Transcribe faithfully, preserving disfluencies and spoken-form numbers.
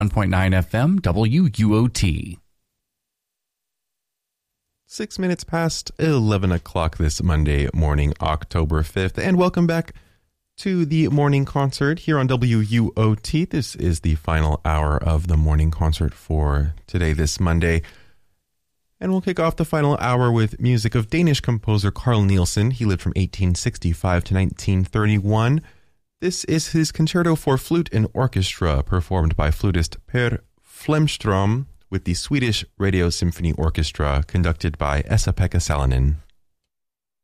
one point nine F M, W U O T. Six minutes past eleven o'clock this Monday morning, October fifth, and welcome back to the morning concert here on W U O T. This is the final hour of the morning concert for today, this Monday. And we'll kick off the final hour with music of Danish composer Carl Nielsen. He lived from eighteen sixty-five to nineteen thirty-one. This is his concerto for flute and orchestra, performed by flutist Per Flemström with the Swedish Radio Symphony Orchestra, conducted by Esa-Pekka Salonen.